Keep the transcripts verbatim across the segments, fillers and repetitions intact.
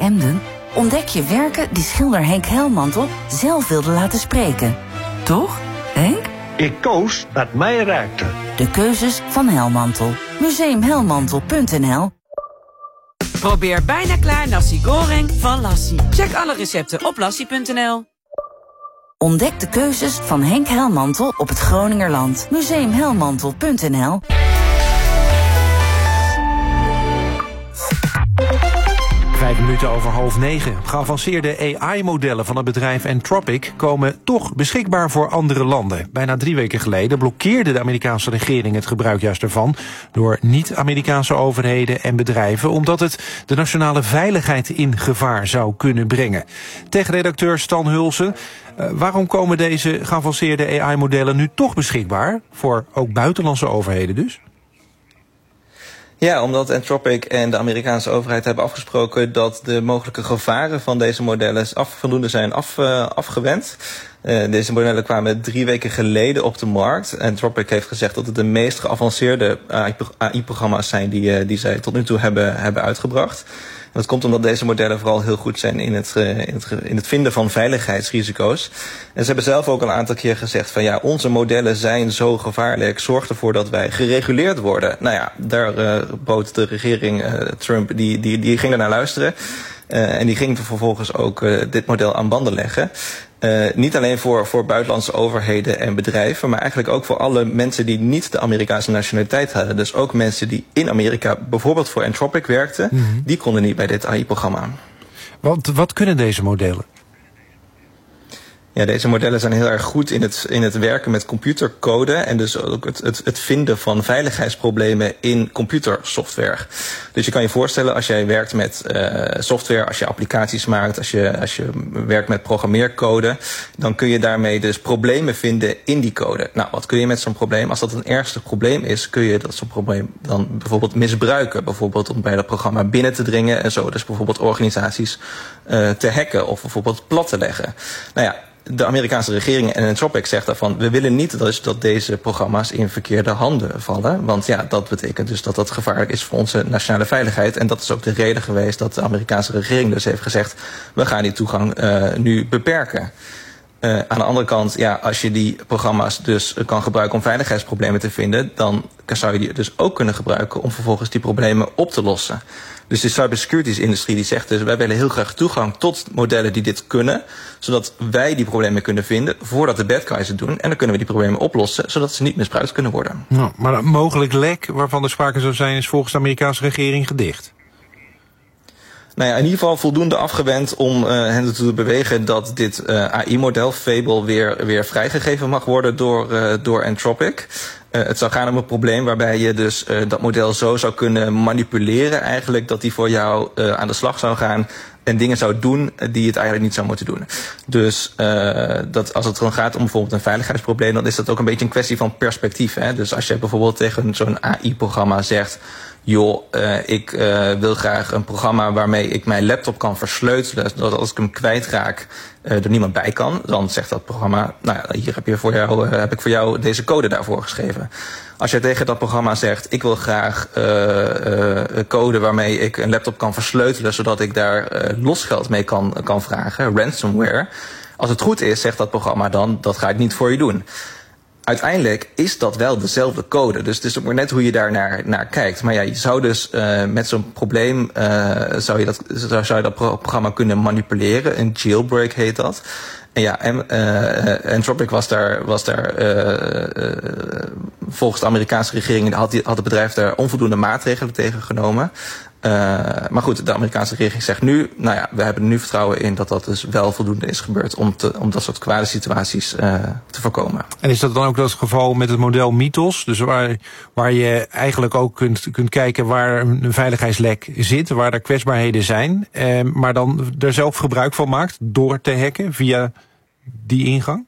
Emden ontdek je werken die schilder Henk Helmantel zelf wilde laten spreken. Toch, Henk? Ik koos wat mij raakte. De keuzes van Helmantel. museum helmantel punt n l. Probeer bijna klaar nasi goreng van Lassie. Check alle recepten op lassie punt n l. Ontdek de keuzes van Henk Helmantel op het Groningerland. museum helmantel punt n l. Vijf minuten over half negen. Geavanceerde A I-modellen van het bedrijf Anthropic komen toch beschikbaar voor andere landen. Bijna drie weken geleden blokkeerde de Amerikaanse regering het gebruik juist ervan door niet-Amerikaanse overheden en bedrijven, omdat het de nationale veiligheid in gevaar zou kunnen brengen. Tech-redacteur Stan Hulsen, uh, waarom komen deze geavanceerde A I-modellen nu toch beschikbaar voor ook buitenlandse overheden dus? Ja, omdat Anthropic en de Amerikaanse overheid hebben afgesproken dat de mogelijke gevaren van deze modellen af, voldoende zijn af, uh, afgewend. Uh, deze modellen kwamen drie weken geleden op de markt. Anthropic heeft gezegd dat het de meest geavanceerde A I-programma's zijn die, uh, die zij tot nu toe hebben, hebben uitgebracht. En dat komt omdat deze modellen vooral heel goed zijn in het, uh, in het, in het vinden van veiligheidsrisico's. En ze hebben zelf ook een aantal keer gezegd van ja, onze modellen zijn zo gevaarlijk, zorg ervoor dat wij gereguleerd worden. Nou ja, daar uh, bood de regering uh, Trump, die, die, die ging daarnaar luisteren. Uh, en die ging vervolgens ook uh, dit model aan banden leggen. Uh, niet alleen voor, voor buitenlandse overheden en bedrijven, maar eigenlijk ook voor alle mensen die niet de Amerikaanse nationaliteit hadden. Dus ook mensen die in Amerika bijvoorbeeld voor Anthropic werkten, mm-hmm. die konden niet bij dit A I-programma. Want wat kunnen deze modellen? Ja, deze modellen zijn heel erg goed in het, in het werken met computercode en dus ook het, het, het vinden van veiligheidsproblemen in computersoftware. Dus je kan je voorstellen als jij werkt met uh, software, als je applicaties maakt, als je, als je werkt met programmeercode, dan kun je daarmee dus problemen vinden in die code. Nou, wat kun je met zo'n probleem? Als dat een ernstig probleem is, kun je dat zo'n probleem dan bijvoorbeeld misbruiken. Bijvoorbeeld om bij dat programma binnen te dringen en zo dus bijvoorbeeld organisaties uh, te hacken of bijvoorbeeld plat te leggen. Nou ja, de Amerikaanse regering en Anthropic zegt daarvan, we willen niet dus dat deze programma's in verkeerde handen vallen. Want ja, dat betekent dus dat dat gevaarlijk is voor onze nationale veiligheid. En dat is ook de reden geweest dat de Amerikaanse regering dus heeft gezegd, we gaan die toegang uh, nu beperken. Uh, aan de andere kant, ja, als je die programma's dus kan gebruiken om veiligheidsproblemen te vinden, dan zou je die dus ook kunnen gebruiken om vervolgens die problemen op te lossen. Dus de cybersecurity-industrie die zegt dus, wij willen heel graag toegang tot modellen die dit kunnen, zodat wij die problemen kunnen vinden voordat de bad guys het doen. En dan kunnen we die problemen oplossen, zodat ze niet misbruikt kunnen worden. Nou, maar een mogelijk lek waarvan er sprake zou zijn, is volgens de Amerikaanse regering gedicht. Nou ja, in ieder geval voldoende afgewend om uh, hen te bewegen dat dit uh, A I-model, Fable, weer, weer vrijgegeven mag worden door, uh, door Anthropic. Uh, het zou gaan om een probleem waarbij je dus uh, dat model zo zou kunnen manipuleren eigenlijk, dat die voor jou uh, aan de slag zou gaan en dingen zou doen die het eigenlijk niet zou moeten doen. Dus uh, dat als het dan gaat om bijvoorbeeld een veiligheidsprobleem, dan is dat ook een beetje een kwestie van perspectief. Hè? Dus als je bijvoorbeeld tegen zo'n A I-programma zegt, joh, uh, ik uh, wil graag een programma waarmee ik mijn laptop kan versleutelen, zodat als ik hem kwijtraak, uh, er niemand bij kan, dan zegt dat programma, nou ja, hier heb, je voor jou, uh, heb ik voor jou deze code daarvoor geschreven. Als je tegen dat programma zegt, ik wil graag uh, uh, code waarmee ik een laptop kan versleutelen, zodat ik daar uh, losgeld mee kan, kan vragen, ransomware. Als het goed is, zegt dat programma dan, dat ga ik niet voor je doen. Uiteindelijk is dat wel dezelfde code. Dus het is ook maar net hoe je daar naar, naar kijkt. Maar ja, je zou dus uh, met zo'n probleem uh, zou, je dat, zou, zou je dat programma kunnen manipuleren. Een jailbreak heet dat. En ja, en, uh, Anthropic was daar, was daar uh, uh, volgens de Amerikaanse regering had, die, had het bedrijf daar onvoldoende maatregelen tegen genomen. Uh, maar goed, de Amerikaanse regering zegt nu, nou ja, we hebben er nu vertrouwen in dat dat dus wel voldoende is gebeurd om, te, om dat soort kwade situaties uh, te voorkomen. En is dat dan ook het geval met het model Mythos? Dus waar, waar je eigenlijk ook kunt, kunt kijken waar een veiligheidslek zit, waar er kwetsbaarheden zijn, eh, maar dan er zelf gebruik van maakt door te hacken via die ingang?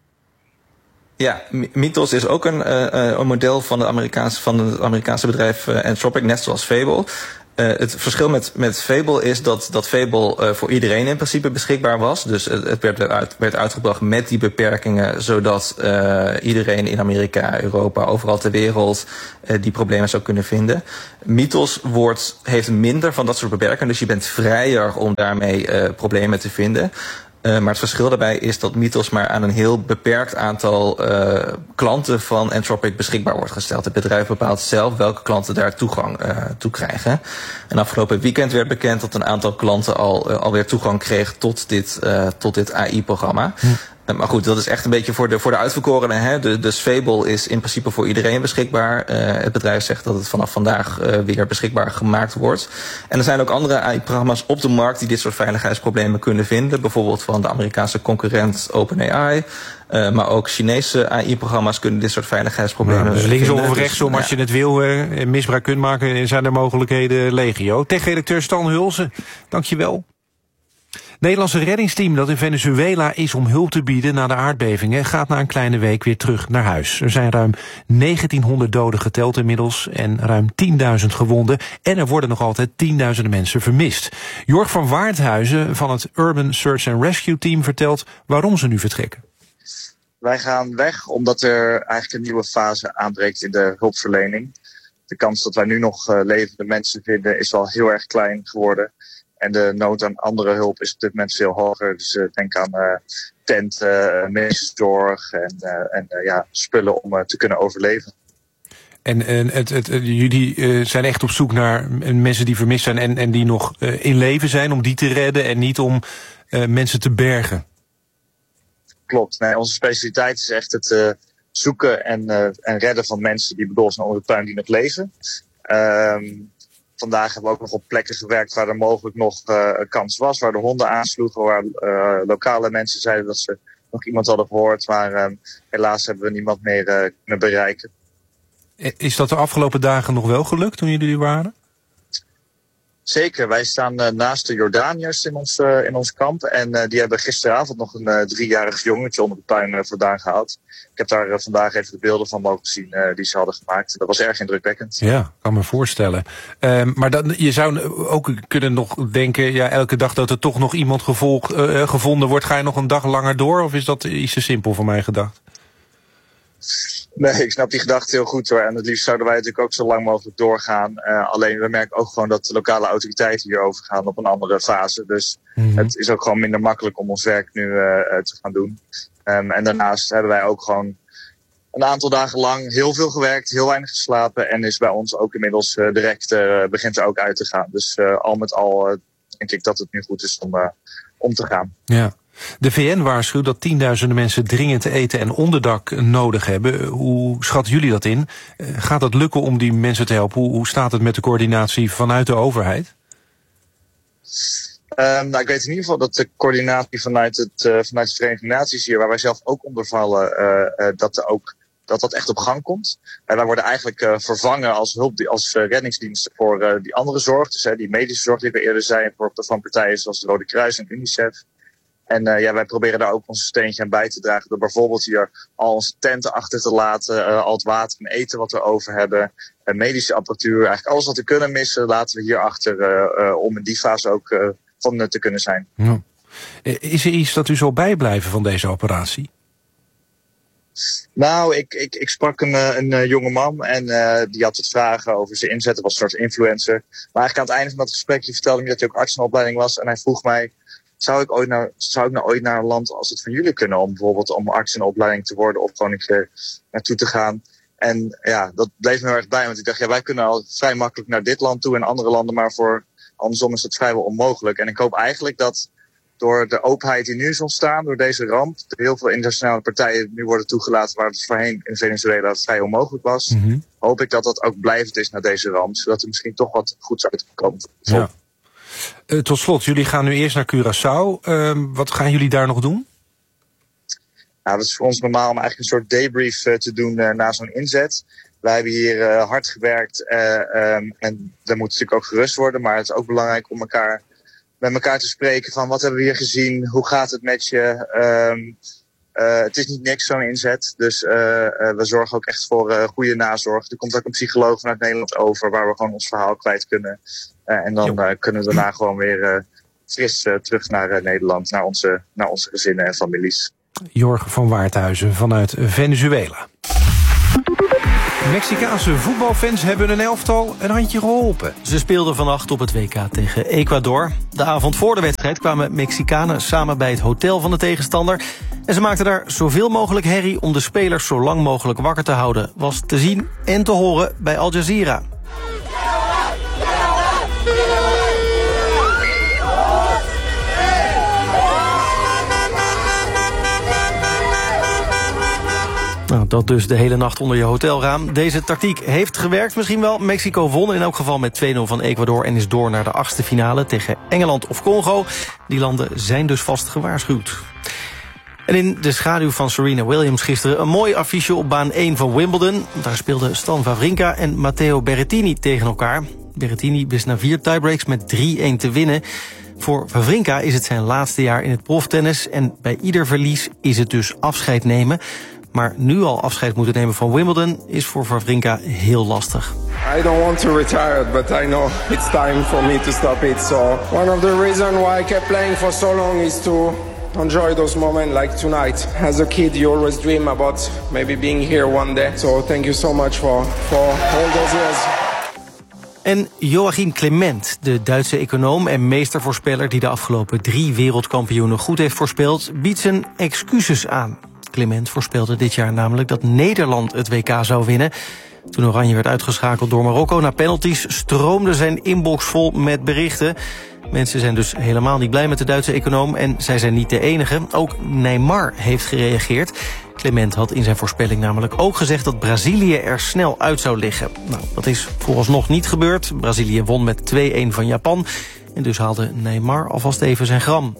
Ja, Mythos is ook een, uh, een model van, de Amerikaanse, van het Amerikaanse bedrijf uh, Anthropic, net zoals Fable. Uh, het verschil met, met Fable is dat, dat Fable uh, voor iedereen in principe beschikbaar was. Dus het, het werd, uit, werd uitgebracht met die beperkingen, zodat uh, iedereen in Amerika, Europa, overal ter wereld uh, die problemen zou kunnen vinden. Mythos wordt, heeft minder van dat soort beperkingen, dus je bent vrijer om daarmee uh, problemen te vinden. Uh, maar het verschil daarbij is dat Mythos maar aan een heel beperkt aantal uh, klanten van Entropic beschikbaar wordt gesteld. Het bedrijf bepaalt zelf welke klanten daar toegang uh, toe krijgen. En afgelopen weekend werd bekend dat een aantal klanten al uh, alweer toegang kreeg tot dit, uh, tot dit A I-programma. Hm. Uh, maar goed, dat is echt een beetje voor de, voor de uitverkorenen. Hè? De, dus Fable is in principe voor iedereen beschikbaar. Uh, het bedrijf zegt dat het vanaf vandaag uh, weer beschikbaar gemaakt wordt. En er zijn ook andere A I-programma's op de markt die dit soort veiligheidsproblemen kunnen vinden. Bijvoorbeeld van de Amerikaanse concurrent OpenAI. Uh, maar ook Chinese A I-programma's kunnen dit soort veiligheidsproblemen nou, dus vinden. linksom of rechtsom, dus, als ja. je het wil, uh, misbruik kunt maken, zijn er mogelijkheden legio. Tech-redacteur Stan Hulsen, dankjewel. Het Nederlandse reddingsteam dat in Venezuela is om hulp te bieden na de aardbevingen gaat na een kleine week weer terug naar huis. Er zijn ruim negentienhonderd doden geteld inmiddels en ruim tienduizend gewonden. En er worden nog altijd tienduizenden mensen vermist. Jorg van Waardhuizen van het Urban Search and Rescue Team vertelt waarom ze nu vertrekken. Wij gaan weg omdat er eigenlijk een nieuwe fase aanbreekt in de hulpverlening. De kans dat wij nu nog uh, levende mensen vinden is al heel erg klein geworden. En de nood aan andere hulp is op dit moment veel hoger. Dus uh, denk aan uh, tenten, uh, medische zorg en, uh, en uh, ja, spullen om uh, te kunnen overleven. En, en het, het, het, jullie uh, zijn echt op zoek naar mensen die vermist zijn en, en die nog uh, in leven zijn, om die te redden en niet om uh, mensen te bergen? Klopt. Nee, onze specialiteit is echt het uh, zoeken en, uh, en redden van mensen die bedolven zijn onder de puin die nog leven. Um, Vandaag hebben we ook nog op plekken gewerkt waar er mogelijk nog uh, kans was. Waar de honden aansloegen, waar uh, lokale mensen zeiden dat ze nog iemand hadden gehoord. Maar uh, helaas hebben we niemand meer uh, kunnen bereiken. Is dat de afgelopen dagen nog wel gelukt toen jullie er waren? Zeker, wij staan uh, naast de Jordaniërs in ons, uh, in ons kamp. En uh, die hebben gisteravond nog een uh, driejarig jongetje onder de puin uh, vandaan gehaald. Ik heb daar uh, vandaag even de beelden van mogen zien uh, die ze hadden gemaakt. Dat was erg indrukwekkend. Ja, kan me voorstellen. Um, maar dan, je zou ook kunnen nog denken, ja, elke dag dat er toch nog iemand gevolg, uh, gevonden wordt, ga je nog een dag langer door? Of is dat iets te simpel voor mij gedacht? Nee, ik snap die gedachte heel goed hoor. En het liefst zouden wij natuurlijk ook zo lang mogelijk doorgaan. Uh, alleen we merken ook gewoon dat de lokale autoriteiten hier overgaan op een andere fase. Dus mm-hmm. het is ook gewoon minder makkelijk om ons werk nu uh, te gaan doen. Um, en daarnaast hebben wij ook gewoon een aantal dagen lang heel veel gewerkt, heel weinig geslapen. En is bij ons ook inmiddels uh, direct uh, begint er ook uit te gaan. Dus uh, al met al uh, denk ik dat het nu goed is om, uh, om te gaan. Ja. De V N waarschuwt dat tienduizenden mensen dringend eten en onderdak nodig hebben. Hoe schatten jullie dat in? Gaat dat lukken om die mensen te helpen? Hoe, hoe staat het met de coördinatie vanuit de overheid? Um, nou, ik weet in ieder geval dat de coördinatie vanuit, het, uh, vanuit de Verenigde Naties hier, waar wij zelf ook onder vallen, uh, uh, dat, er ook, dat dat echt op gang komt. En wij worden eigenlijk uh, vervangen als, hulp, als uh, reddingsdienst voor uh, die andere zorg. Dus uh, die medische zorg die we eerder zeiden, van partijen zoals de Rode Kruis en UNICEF. En uh, ja, wij proberen daar ook ons steentje aan bij te dragen door bijvoorbeeld hier al onze tenten achter te laten, uh, al het water en eten wat we over hebben, uh, medische apparatuur, eigenlijk alles wat we kunnen missen laten we hier achter uh, uh, om in die fase ook uh, van nut te kunnen zijn. Ja. Is er iets dat u zal bijblijven van deze operatie? Nou, ik, ik, ik sprak een, een, een jonge man en uh, die had wat vragen over zijn inzet, was een soort influencer. Maar eigenlijk aan het einde van dat gesprek vertelde hij dat hij ook artsenopleiding was en hij vroeg mij, Zou ik, ooit naar, zou ik nou ooit naar een land als het van jullie kunnen om bijvoorbeeld om arts in opleiding te worden of gewoon een keer naartoe te gaan? En ja, dat bleef me heel erg bij, want ik dacht, ja, wij kunnen al vrij makkelijk naar dit land toe en andere landen, maar voor andersom is dat vrijwel onmogelijk. En ik hoop eigenlijk dat door de openheid die nu is ontstaan, door deze ramp, er heel veel internationale partijen nu worden toegelaten waar het voorheen in Venezuela vrij onmogelijk was, mm-hmm. hoop ik dat dat ook blijvend is na deze ramp, zodat er misschien toch wat goeds uitkomt. Ja. Uh, tot slot, jullie gaan nu eerst naar Curaçao. Uh, wat gaan jullie daar nog doen? Nou, dat is voor ons normaal om eigenlijk een soort debrief uh, te doen uh, na zo'n inzet. Wij hebben hier uh, hard gewerkt uh, um, en daar moet natuurlijk ook gerust worden. Maar het is ook belangrijk om elkaar, met elkaar te spreken van wat hebben we hier gezien? Hoe gaat het met je? Um, uh, het is niet niks zo'n inzet. Dus uh, uh, we zorgen ook echt voor uh, goede nazorg. Er komt ook een psycholoog vanuit Nederland over waar we gewoon ons verhaal kwijt kunnen. Uh, en dan uh, kunnen we daarna gewoon weer uh, fris uh, terug naar uh, Nederland, naar onze, naar onze gezinnen en families. Jorg van Waarthuizen vanuit Venezuela. Mexicaanse voetbalfans hebben een elftal een handje geholpen. Ze speelden vannacht op het W K tegen Ecuador. De avond voor de wedstrijd kwamen Mexicanen samen bij het hotel van de tegenstander. En ze maakten daar zoveel mogelijk herrie om de spelers zo lang mogelijk wakker te houden. Was te zien en te horen bij Al Jazeera. Nou, dat dus de hele nacht onder je hotelraam. Deze tactiek heeft gewerkt misschien wel. Mexico won in elk geval met twee nul van Ecuador en is door naar de achtste finale tegen Engeland of Congo. Die landen zijn dus vast gewaarschuwd. En in de schaduw van Serena Williams gisteren een mooi affiche op baan één van Wimbledon. Daar speelden Stan Wawrinka en Matteo Berrettini tegen elkaar. Berrettini wist na vier tiebreaks met drie-een te winnen. Voor Wawrinka is het zijn laatste jaar in het proftennis en bij ieder verlies is het dus afscheid nemen. Maar nu al afscheid moeten nemen van Wimbledon is voor Wawrinka heel lastig. I don't want to retire, but I know it's time for me to stop it. So one of the reasons why I kept playing for so long is to enjoy those moments like tonight. As a kid, you always dream about maybe being here one day. So thank you so much for, for all those years. En Joachim Clement, de Duitse econoom en meestervoorspeller die de afgelopen drie wereldkampioenen goed heeft voorspeld, biedt zijn excuses aan. Clement voorspelde dit jaar namelijk dat Nederland het W K zou winnen. Toen Oranje werd uitgeschakeld door Marokko na penalties stroomde zijn inbox vol met berichten. Mensen zijn dus helemaal niet blij met de Duitse econoom en zij zijn niet de enige. Ook Neymar heeft gereageerd. Clement had in zijn voorspelling namelijk ook gezegd dat Brazilië er snel uit zou liggen. Nou, dat is vooralsnog niet gebeurd. Brazilië won met twee-een van Japan en dus haalde Neymar alvast even zijn gram.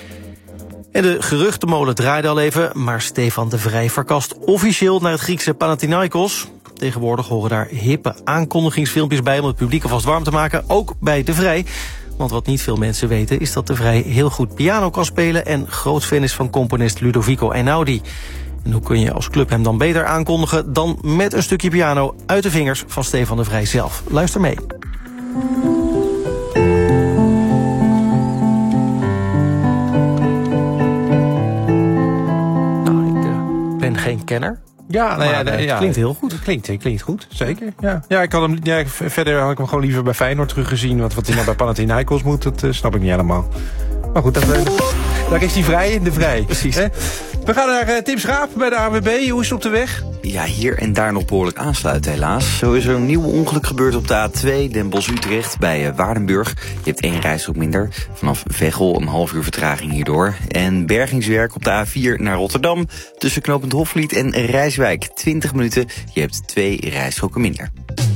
En de geruchtenmolen draaide al even, maar Stefan de Vrij verkast officieel naar het Griekse Panathinaikos. Tegenwoordig horen daar hippe aankondigingsfilmpjes bij om het publiek alvast warm te maken, ook bij de Vrij. Want wat niet veel mensen weten is dat de Vrij heel goed piano kan spelen en groot fan is van componist Ludovico Einaudi. En hoe kun je als club hem dan beter aankondigen dan met een stukje piano uit de vingers van Stefan de Vrij zelf. Luister mee. Geen kenner. Ja, nou ja, maar, uh, ja, klinkt heel goed. Het klinkt, klinkt goed, zeker. Ja, ja, ik had hem, ja, verder had ik hem gewoon liever bij Feyenoord teruggezien. Want wat hij nou bij Panathinaikos moet, dat uh, snap ik niet helemaal. Maar goed, dat, uh, daar is hij vrij in de Vrij. Precies. Hè? We gaan naar uh, Tim Schaap bij de A N W B. Hoe is het op de weg? Ja, hier en daar nog behoorlijk aansluiten helaas. Zo is er een nieuw ongeluk gebeurd op de A twee Den Bosch-Utrecht bij uh, Waardenburg. Je hebt één rijstrook minder. Vanaf Veghel een half uur vertraging hierdoor. En bergingswerk op de A vier naar Rotterdam. Tussen knooppunt Hofvliet en Rijswijk. twintig minuten. Je hebt twee rijstroken minder.